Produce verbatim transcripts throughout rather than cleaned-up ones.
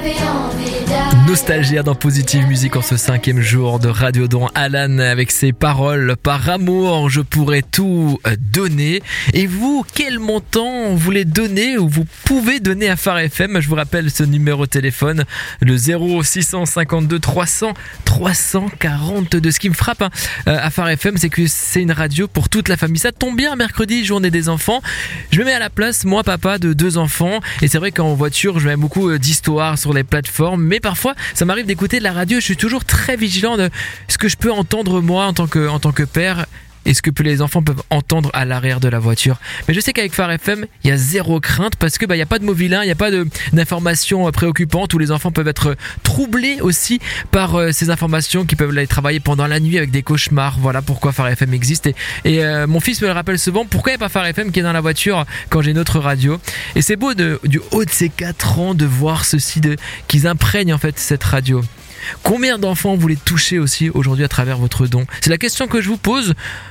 Nostalgia dans Positive Musique en ce cinquième jour de Radio Don. Alan avec ses paroles: par amour je pourrais tout donner. Et vous, quel montant vous voulez donner ou vous pouvez donner à Phare F M? Je vous rappelle ce numéro de téléphone, le zéro six cent cinquante-deux trois cents trois cent quarante-deux. Ce qui me frappe hein, à Phare F M, c'est que c'est une radio pour toute la famille. Ça tombe bien, mercredi, journée des enfants. Je me mets à la place, moi papa de deux enfants, et c'est vrai qu'en voiture je mets beaucoup d'histoires sur les plateformes, mais parfois ça m'arrive d'écouter de la radio. Je suis toujours très vigilant de ce que je peux entendre moi en tant que, en tant que père et ce que les enfants peuvent entendre à l'arrière de la voiture. Mais je sais qu'avec Phare F M, il y a zéro crainte parce que bah il y a pas de mot vilain, il y a pas de d'informations préoccupantes où les enfants peuvent être troublés aussi par euh, ces informations qui peuvent les travailler pendant la nuit avec des cauchemars. Voilà pourquoi Phare F M existe. Et, et euh, mon fils me le rappelle souvent, pourquoi il n'y a pas Phare F M qui est dans la voiture quand j'ai une autre radio. Et c'est beau de, du haut de ses quatre ans de voir ceci, de qu'ils imprègnent en fait cette radio. Combien d'enfants vous voulez toucher aussi aujourd'hui à travers votre don? C'est la question que je vous pose.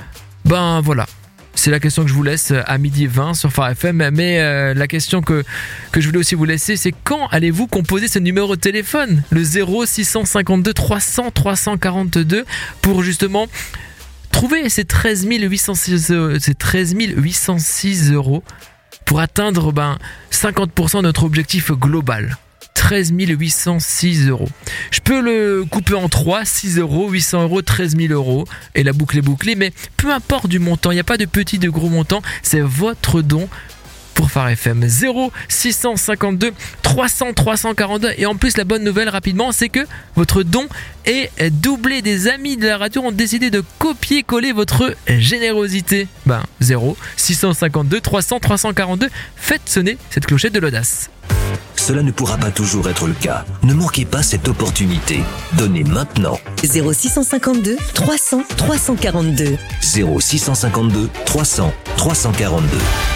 Ben voilà, c'est la question que je vous laisse à midi vingt sur Phare F M. Mais euh, la question que, que je voulais aussi vous laisser, c'est quand allez-vous composer ce numéro de téléphone, le zéro six cent cinquante-deux trois cents trois cent quarante-deux, pour justement trouver ces treize mille huit cent six, ces treize mille huit cent six euros pour atteindre ben, cinquante pour cent de notre objectif global. treize mille huit cent six euros. Je peux le couper en trois, six euros, huit cents euros, treize mille euros, et la boucle est bouclée, mais peu importe du montant, il n'y a pas de petit, de gros montant, c'est votre don pour Phare F M. zéro six cent cinquante-deux trois cents trois cent quarante-deux. Et en plus, la bonne nouvelle rapidement, c'est que votre don est doublé. Des amis de la radio ont décidé de copier-coller votre générosité. Ben, zéro six cent cinquante-deux trois cents trois cent quarante-deux. Faites sonner cette clochette de l'audace. Cela ne pourra pas toujours être le cas. Ne manquez pas cette opportunité. Donnez maintenant. zéro six cent cinquante-deux trois cents trois cent quarante-deux. zéro six cent cinquante-deux trois cents trois cent quarante-deux.